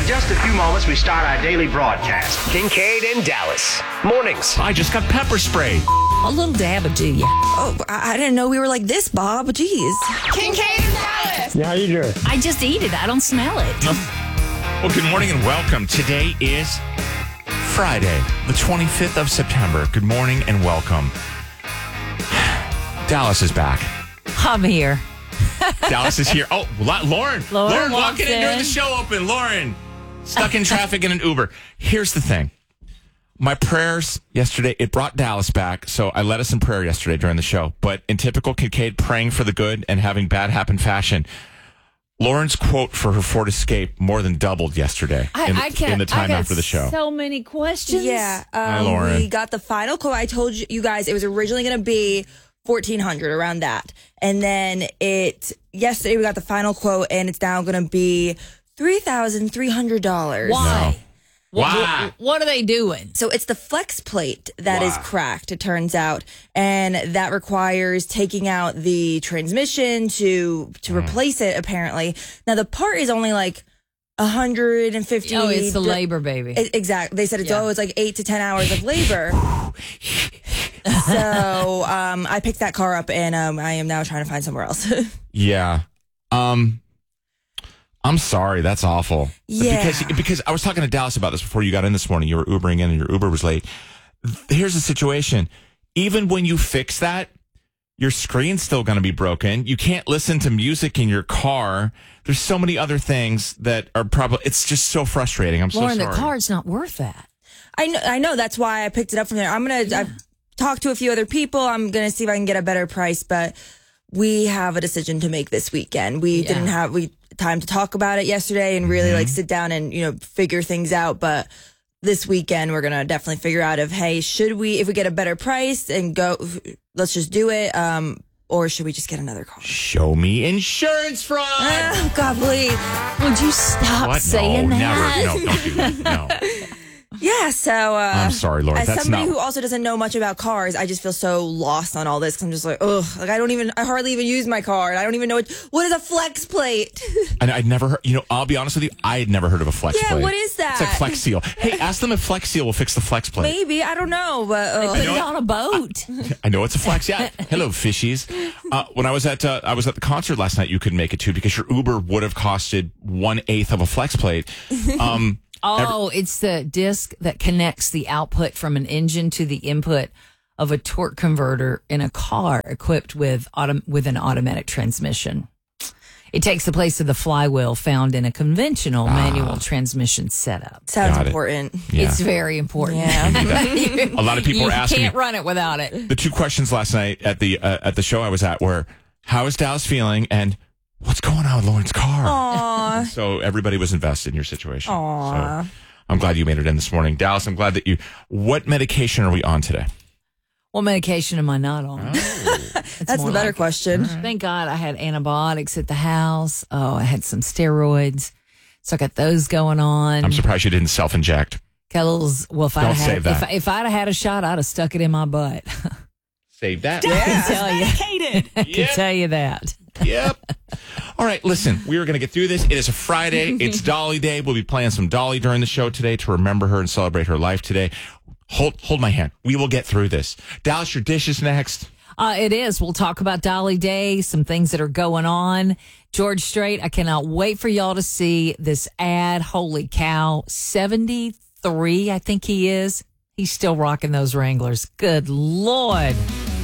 just a few moments, we start our daily broadcast. Kincaid and Dallas. Mornings. I just got pepper spray. A little dab of you. Oh, I didn't know we were like this, Bob. Jeez. Kincaid and Dallas. Yeah, how you doing? I just eat it. I don't smell it. Well, good morning and welcome. Today is Friday, the 25th of September. Good morning and welcome. Dallas is back. I'm here. Dallas is here. Oh, Lauren. Lauren walks walking in during in. the show open. Lauren, stuck in traffic in an Uber. Here's the thing. My prayers yesterday, it brought Dallas back, so I led us in prayer yesterday during the show. But in typical Kincaid praying for the good and having bad happen fashion, Lauren's quote for her Ford Escape more than doubled yesterday in the time after the show. So many questions. Yeah. Hi, Lauren. We got the final quote. I told you guys it was originally going to be $1,400, around that. And then yesterday we got the final quote, and it's now going to be $3,300. Why? No. Why? What are they doing? So it's the flex plate that is cracked, it turns out, and that requires taking out the transmission to replace it, apparently. Now, the part is only like 150. Oh, it's the labor, baby. Exactly. They said it's like 8 to 10 hours of labor. So I picked that car up, and I am now trying to find somewhere else. Yeah. I'm sorry. That's awful. Yeah. Because I was talking to Dallas about this before you got in this morning. You were Ubering in and your Uber was late. Here's the situation. Even when you fix that, your screen's still going to be broken. You can't listen to music in your car. There's so many other things that are probably, it's just so frustrating. I'm Lauren, so sorry. the car's not worth that. I know. That's why I picked it up from there. I've talked to a few other people. I'm going to see if I can get a better price, but we have a decision to make this weekend. We didn't have time to talk about it yesterday and really like sit down and, figure things out. But this weekend, we're going to definitely figure out if we get a better price and go, let's just do it. Or should we just get another car? Show me insurance fraud. Oh, God, please. Would you stop What? saying No, that? never. No, don't do that. No. Yeah, so I'm sorry, Lauren. as That's somebody not... who also doesn't know much about cars, I just feel so lost on all this. 'Cause I'm just like, I hardly even use my car. And I don't even know what is a flex plate. And I'd never heard, I'll be honest with you, I had never heard of a flex plate. Yeah, what is that? It's like Flex Seal. Hey, ask them if Flex Seal will fix the flex plate. Maybe, I don't know, but Put it on a boat. I know it's a flex. Yeah. Hello, fishies. When I was at the concert last night, you could make it too because your Uber would have costed 1/8 of a flex plate. It's the disc that connects the output from an engine to the input of a torque converter in a car equipped with an automatic transmission. It takes the place of the flywheel found in a conventional manual transmission setup. sounds important. Yeah. It's very important. Yeah. A lot of people were asking You can't me run it without it. the two questions last night at the show I was at were, how is Dallas feeling? And what's going on with Lauren's car? Aww. So everybody was invested in your situation. Aww. So I'm glad you made it in this morning. Dallas, I'm glad that what medication are we on today? What medication am I not on? That's the better question. Thank God I had antibiotics at the house. Oh, I had some steroids. So I got those going on. I'm surprised you didn't self-inject. If Don't save that. If I'd have had a shot, I'd have stuck it in my butt. Save that. I can tell you that. Yep. All right, listen, we are going to get through this. It is a Friday. It's Dolly Day. We'll be playing some Dolly during the show today to remember her and celebrate her life today. Hold my hand. We will get through this. Dallas, your dish is next. It is. We'll talk about Dolly Day, some things that are going on. George Strait, I cannot wait for y'all to see this ad. Holy cow. 73, I think he is. He's still rocking those Wranglers. Good Lord.